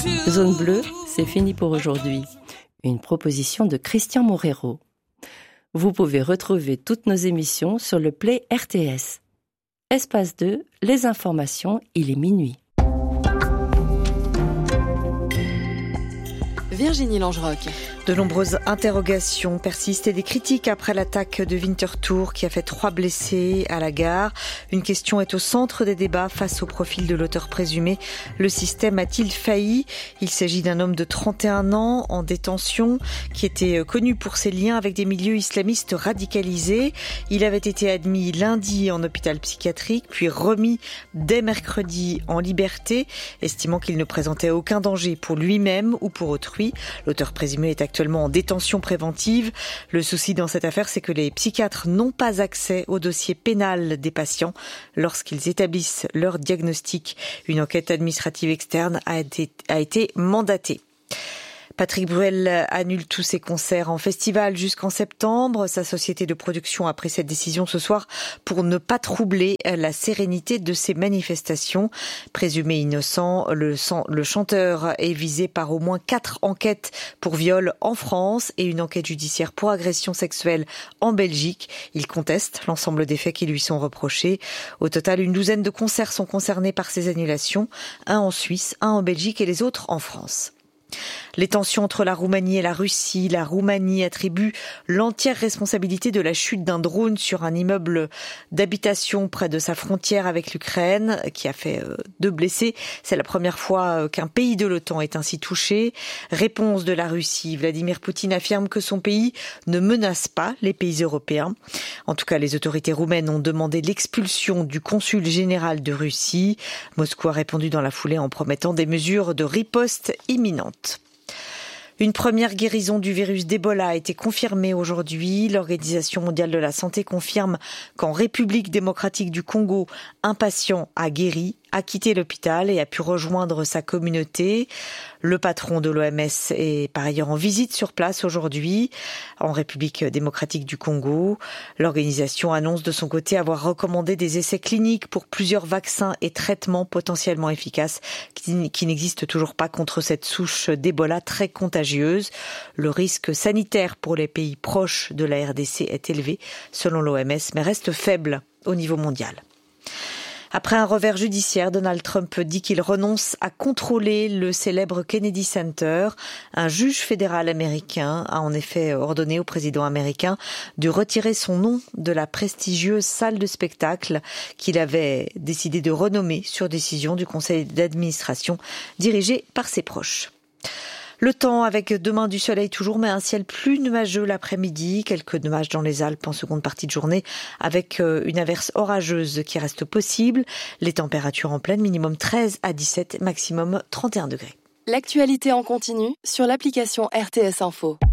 Zone bleue, c'est fini pour aujourd'hui. Une proposition de Christian Morero. Vous pouvez retrouver toutes nos émissions sur le Play RTS. Espace 2, les informations, il est minuit. Virginie Langerock. De nombreuses interrogations persistent et des critiques après l'attaque de Winterthur qui a fait 3 blessés à la gare. Une question est au centre des débats face au profil de l'auteur présumé. Le système a-t-il failli ? Il s'agit d'un homme de 31 ans en détention qui était connu pour ses liens avec des milieux islamistes radicalisés. Il avait été admis lundi en hôpital psychiatrique puis remis dès mercredi en liberté, estimant qu'il ne présentait aucun danger pour lui-même ou pour autrui. L'auteur présumé est actuellement en détention préventive. Le souci dans cette affaire, c'est que les psychiatres n'ont pas accès au dossier pénal des patients lorsqu'ils établissent leur diagnostic. Une enquête administrative externe a été mandatée. Patrick Bruel annule tous ses concerts en festival jusqu'en septembre. Sa société de production a pris cette décision ce soir pour ne pas troubler la sérénité de ces manifestations. Présumé innocent, le chanteur est visé par au moins 4 enquêtes pour viol en France et une enquête judiciaire pour agression sexuelle en Belgique. Il conteste l'ensemble des faits qui lui sont reprochés. Au total, une douzaine de concerts sont concernés par ces annulations. Un en Suisse, un en Belgique et les autres en France. Les tensions entre la Roumanie et la Russie. La Roumanie attribue l'entière responsabilité de la chute d'un drone sur un immeuble d'habitation près de sa frontière avec l'Ukraine, qui a fait 2 blessés. C'est la première fois qu'un pays de l'OTAN est ainsi touché. Réponse de la Russie. Vladimir Poutine affirme que son pays ne menace pas les pays européens. En tout cas, les autorités roumaines ont demandé l'expulsion du consul général de Russie. Moscou a répondu dans la foulée en promettant des mesures de riposte imminentes. Une première guérison du virus d'Ebola a été confirmée aujourd'hui. L'Organisation mondiale de la santé confirme qu'en République démocratique du Congo, un patient a guéri, a quitté l'hôpital et a pu rejoindre sa communauté. Le patron de l'OMS est par ailleurs en visite sur place aujourd'hui en République démocratique du Congo. L'organisation annonce de son côté avoir recommandé des essais cliniques pour plusieurs vaccins et traitements potentiellement efficaces qui n'existent toujours pas contre cette souche d'Ebola très contagieuse. Le risque sanitaire pour les pays proches de la RDC est élevé selon l'OMS mais reste faible au niveau mondial. Après un revers judiciaire, Donald Trump dit qu'il renonce à contrôler le célèbre Kennedy Center. Un juge fédéral américain a en effet ordonné au président américain de retirer son nom de la prestigieuse salle de spectacle qu'il avait décidé de renommer sur décision du conseil d'administration dirigé par ses proches. Le temps avec demain du soleil toujours, mais un ciel plus nuageux l'après-midi. Quelques nuages dans les Alpes en seconde partie de journée avec une averse orageuse qui reste possible. Les températures en pleine, minimum 13 à 17, maximum 31 degrés. L'actualité en continu sur l'application RTS Info.